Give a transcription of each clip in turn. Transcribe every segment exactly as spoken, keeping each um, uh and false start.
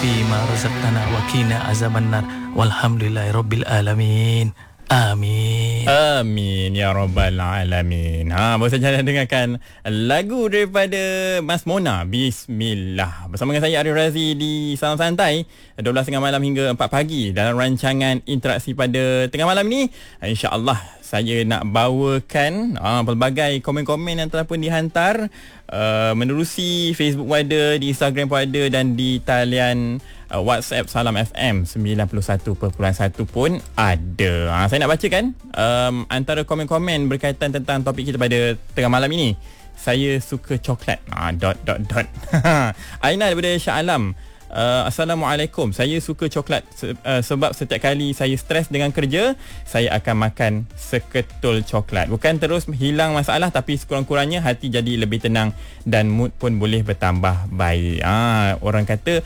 fima razaqtana wa qina azabannar walhamdulillahi rabbil alamin. Amin. Amin ya rabbal alamin. Ha, baru saja anda dengarkan lagu daripada Mas Mona, Bismillah. Bersama dengan saya Arif Razi di Salam Santai dua belas tiga puluh malam hingga empat pagi dalam rancangan interaksi pada tengah malam ni. Insya-Allah saya nak bawakan ha, pelbagai komen-komen yang telah pun dihantar uh, menerusi Facebook pun ada, di Instagram pun ada, dan di talian Uh, WhatsApp Salam F M sembilan puluh satu perpuluhan satu pun ada. Ha, saya nak bacakan um, antara komen-komen berkaitan tentang topik kita pada tengah malam ini. Saya suka coklat. Ha, dot dot dot. Aina daripada Shah Alam. Uh, Assalamualaikum. Saya suka coklat se- uh, sebab setiap kali saya stres dengan kerja, saya akan makan seketul coklat. Bukan terus hilang masalah, tapi sekurang-kurangnya hati jadi lebih tenang dan mood pun boleh bertambah baik. Ha, orang kata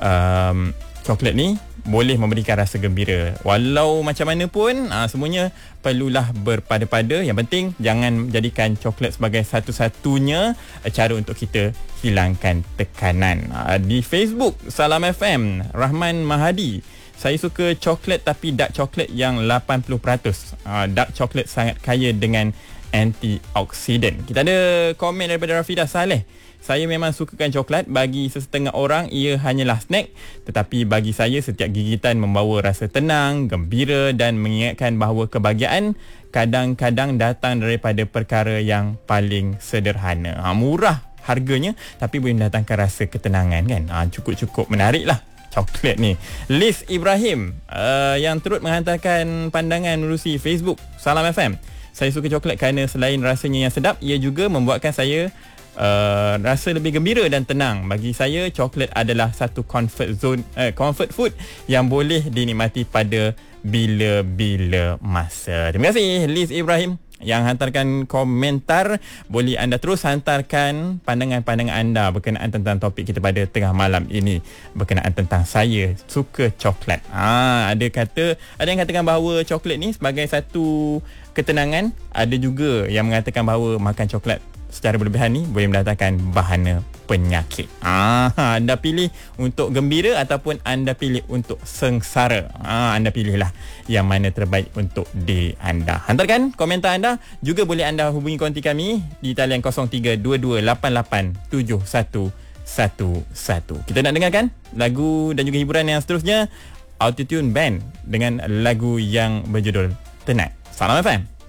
Um, coklat ni boleh memberikan rasa gembira. Walau macam mana pun, uh, semuanya perlulah berpada-pada. Yang penting jangan jadikan coklat sebagai satu-satunya uh, cara untuk kita hilangkan tekanan. Uh, di Facebook Salam F M, Rahman Mahadi. Saya suka coklat tapi dark coklat yang lapan puluh peratus. Uh, dark coklat sangat kaya dengan antioksidan. Kita ada komen daripada Rafidah Saleh. Saya memang sukakan coklat. Bagi sesetengah orang ia hanyalah snack, tetapi bagi saya setiap gigitan membawa rasa tenang, gembira dan mengingatkan bahawa kebahagiaan kadang-kadang datang daripada perkara yang paling sederhana. Ha, murah harganya tapi boleh mendatangkan rasa ketenangan kan. Ha, cukup-cukup menarik lah coklat ni. Liz Ibrahim uh, yang turut menghantarkan pandangan melalui Facebook Salam F M. Saya suka coklat kerana selain rasanya yang sedap, ia juga membuatkan saya Uh, rasa lebih gembira dan tenang. Bagi saya coklat adalah satu comfort zone, uh, comfort food yang boleh dinikmati pada bila-bila masa. Terima kasih Liz Ibrahim yang hantarkan komentar. Boleh anda terus hantarkan pandangan-pandangan anda berkenaan tentang topik kita pada tengah malam ini, berkenaan tentang saya suka coklat. Ha, ada kata, ada yang katakan bahawa coklat ni sebagai satu ketenangan. Ada juga yang mengatakan bahawa makan coklat secara berlebihan ni boleh mendatangkan bahana penyakit. Ah, anda pilih untuk gembira ataupun anda pilih untuk sengsara. Ah, anda pilihlah yang mana terbaik untuk diri anda. Hantarkan komentar anda. Juga boleh anda hubungi konti kami di talian kosong tiga dua dua lapan lapan tujuh satu satu satu. Kita nak dengarkan lagu dan juga hiburan yang seterusnya. Autotune Band dengan lagu yang berjudul Tonight. Salam F M.